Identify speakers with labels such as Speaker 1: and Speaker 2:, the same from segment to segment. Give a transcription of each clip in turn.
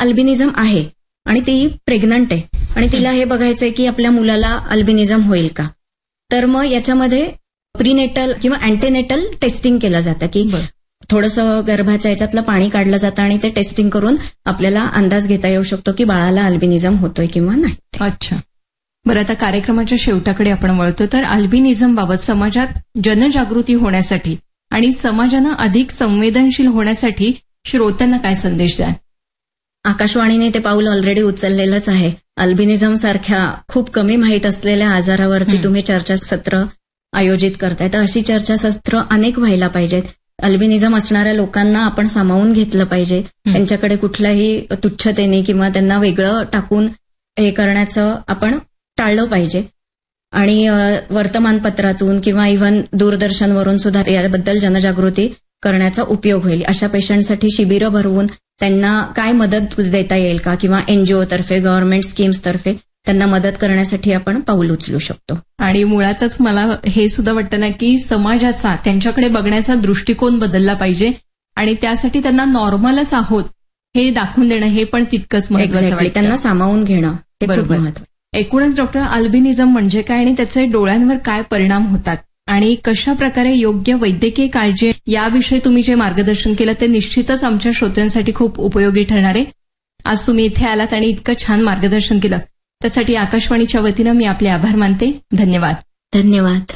Speaker 1: Albinism आहे आणि ती प्रेग्नंट आहे आणि तिला हे बघायचंय की आपल्या मुलाला अल्बिनिझम होईल का, तर मग याच्यामध्ये प्रीनेटल किंवा अँटीनेटल टेस्टिंग केलं जातं की थोडंसं गर्भाच्या याच्यातलं पाणी काढलं जातं आणि ते टेस्टिंग करून आपल्याला अंदाज घेता येऊ शकतो की बाळाला अल्बिनिझम होतोय किंवा नाही.
Speaker 2: अच्छा. बरं, आता कार्यक्रमाच्या शेवटाकडे आपण वळतो. तर अल्बिनिझम बाबत समाजात जनजागृती होण्यासाठी आणि समाजानं अधिक संवेदनशील होण्यासाठी श्रोत्यांना काय संदेश द्याल?
Speaker 1: आकाशवाणीने ते पाऊल ऑलरेडी उचललेलंच आहे. अल्बिनिझम सारख्या खूप कमी माहीत असलेल्या आजारावरती तुम्ही चर्चासत्र आयोजित करताय, तर अशी चर्चासत्र अनेक व्हायला पाहिजेत. अल्बिनिझम असणाऱ्या लोकांना आपण सामावून घेतलं पाहिजे, त्यांच्याकडे कुठल्याही तुच्छतेने किंवा त्यांना वेगळं टाकून हे करण्याचं आपण टाळलं पाहिजे. आणि वर्तमानपत्रातून किंवा इव्हन दूरदर्शनवरून सुद्धा याबद्दल जनजागृती करण्याचा उपयोग होईल. अशा पेशंटसाठी शिबिरं भरवून त्यांना काय मदत देता येईल का, किंवा एनजीओ तर्फे, गव्हर्नमेंट स्कीम्स तर्फे त्यांना मदत करण्यासाठी आपण पाऊल उचलू शकतो.
Speaker 2: आणि मुळातच मला हे सुद्धा वाटतं ना की समाजाचा त्यांच्याकडे बघण्याचा दृष्टिकोन बदलला पाहिजे आणि त्यासाठी त्यांना नॉर्मलच आहोत हे दाखवून देणं हे पण तितकंच महत्वाचं वाटतं.
Speaker 1: त्यांना सामावून घेणं हे खूप महत्वाचं.
Speaker 2: एकूणच डॉक्टर, अल्बिनिझम म्हणजे काय आणि त्याचे डोळ्यांवर काय परिणाम होतात आणि कशा प्रकारे योग्य वैद्यकीय काळजी याविषयी तुम्ही जे मार्गदर्शन केलं ते निश्चितच आमच्या श्रोत्यांसाठी खूप उपयोगी ठरणार आहे. आज तुम्ही इथे आलात आणि इतकं छान मार्गदर्शन केलं त्यासाठी आकाशवाणीच्या वतीनं मी आपले आभार मानते. धन्यवाद.
Speaker 1: धन्यवाद.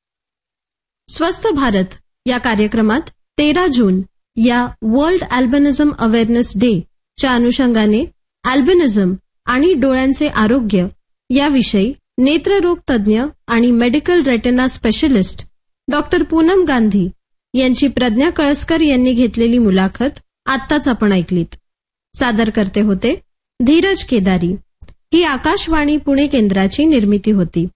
Speaker 3: स्वस्थ भारत या कार्यक्रमात 13 जून या वर्ल्ड अल्बिनिझम अवेअरनेस डे च्या अनुषंगाने अल्बिनिझम आणि डोळ्यांचे आरोग्य याविषयी नेत्ररोग तज्ज्ञ आणि medical retina specialist doctor Poonam Gandhi यांची प्रज्ञा कळसकर यांनी घेतलेली मुलाखत आत्ताच आपण ऐकलीत. सादर करते होते धीरज केदारी. ही आकाशवाणी पुणे केंद्राची निर्मिती होती.